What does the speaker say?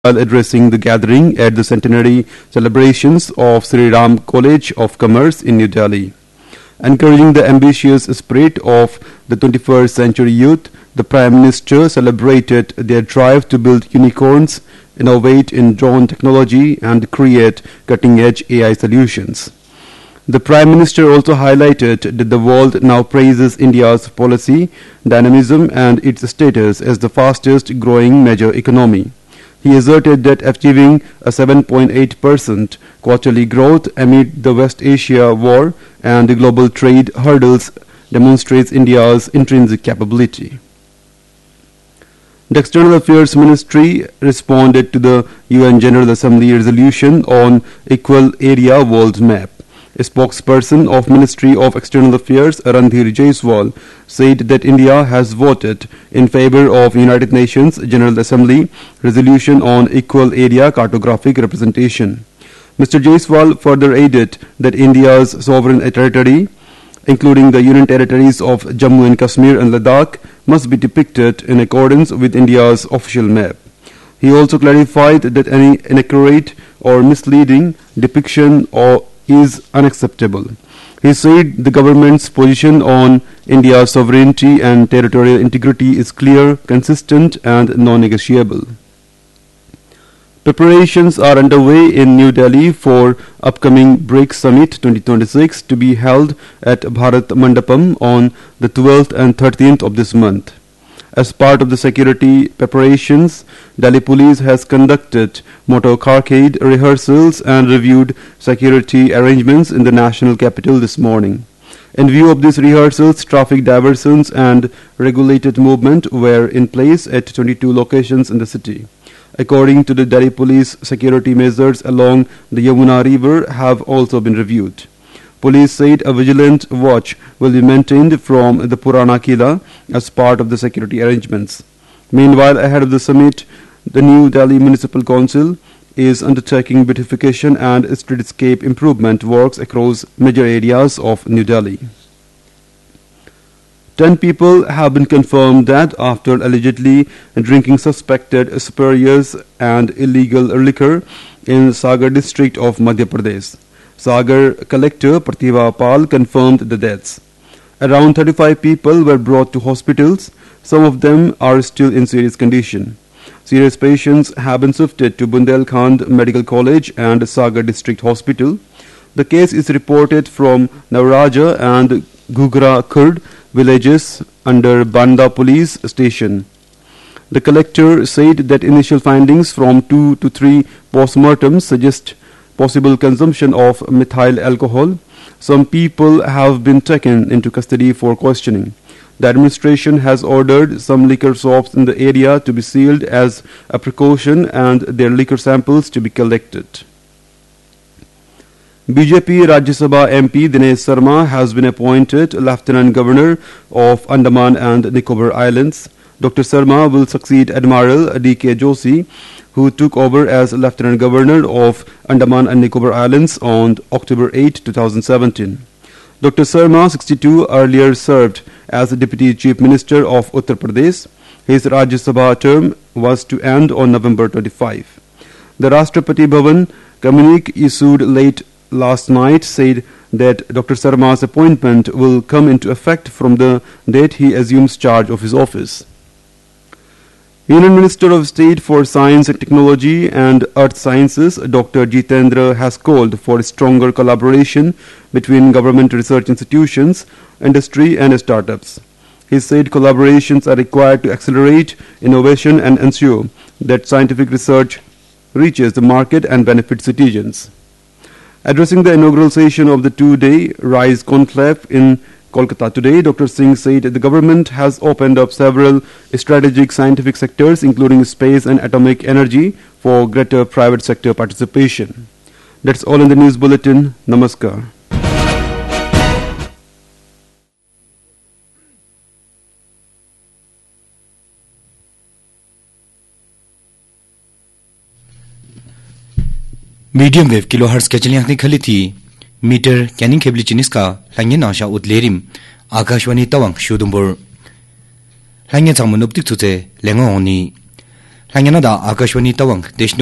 while addressing the gathering at the centenary celebrations of Sri Ram College of Commerce in New Delhi. Encouraging the ambitious spirit of the 21st century youth, the Prime Minister celebrated their drive to build unicorns, innovate in drone technology, and create cutting-edge AI solutions. The Prime Minister also highlighted that the world now praises India's policy, dynamism, and its status as the fastest growing major economy. He asserted that achieving a 7.8% quarterly growth amid the West Asia war and the global trade hurdles demonstrates India's intrinsic capability. The External Affairs Ministry responded to the UN General Assembly resolution on Equal Area World Map. A spokesperson of Ministry of External Affairs, Randhir Jaiswal, said that India has voted in favor of United Nations General Assembly resolution on equal area cartographic representation. Mr. Jaiswal further added that India's sovereign territory, including the Union territories of Jammu and Kashmir and Ladakh, must be depicted in accordance with India's official map. He also clarified that any inaccurate or misleading depiction is unacceptable. He said the government's position on India's sovereignty and territorial integrity is clear, consistent, and non-negotiable. Preparations are underway in New Delhi for upcoming BRICS Summit 2026 to be held at Bharat Mandapam on the 12th and 13th of this month. As part of the security preparations, Delhi Police has conducted motorcade rehearsals and reviewed security arrangements in the national capital this morning. In view of these rehearsals, traffic diversions and regulated movement were in place at 22 locations in the city. According to the Delhi Police, security measures along the Yamuna River have also been reviewed. Police said a vigilant watch will be maintained from the Purana Kila as part of the security arrangements. Meanwhile, ahead of the summit, the New Delhi Municipal Council is undertaking beautification and streetscape improvement works across major areas of New Delhi. 10 people have been confirmed dead after allegedly drinking suspected spurious and illegal liquor in Sagar district of Madhya Pradesh. Sagar Collector Pratibha Pal confirmed the deaths. Around 35 people were brought to hospitals. Some of them are still in serious condition. Serious patients have been shifted to Bundelkhand Medical College and Sagar District Hospital. The case is reported from Navraja and Gugra Khurd villages under Banda Police Station. The collector said that initial findings from 2 to 3 postmortems suggest possible consumption of methyl alcohol. Some people have been taken into custody for questioning. The administration has ordered some liquor shops in the area to be sealed as a precaution and their liquor samples to be collected. BJP Rajya Sabha MP Dinesh Sharma has been appointed Lieutenant Governor of Andaman and Nicobar Islands. Dr. Sharma will succeed Admiral D.K. Joshi, who took over as Lieutenant Governor of Andaman and Nicobar Islands on October 8, 2017. Dr. Sharma, 62, earlier served as Deputy Chief Minister of Uttar Pradesh. His Rajya Sabha term was to end on November 25. The Rashtrapati Bhavan communique issued late last night said that Dr. Sharma's appointment will come into effect from the date he assumes charge of his office. Union Minister of State for Science and Technology and Earth Sciences, Dr. Jitendra, has called for stronger collaboration between government research institutions, industry and startups. He said collaborations are required to accelerate innovation and ensure that scientific research reaches the market and benefits citizens. Addressing the inaugural session of the two-day RISE conclave in Kolkata today, Dr. Singh said the government has opened up several strategic scientific sectors, including space and atomic energy, for greater private sector participation. That's all in the news bulletin. Namaskar. Medium wave kilohertz के चलियां खली थी metre Canning केबली चिनिस का लंगे नाशा उदलेरिम आकाशवाणी तवांग शुदुंबुर लंगे चामुनुप्तिक तुते लेंगो ओनी Langena da Akashwani Tawang Deshnu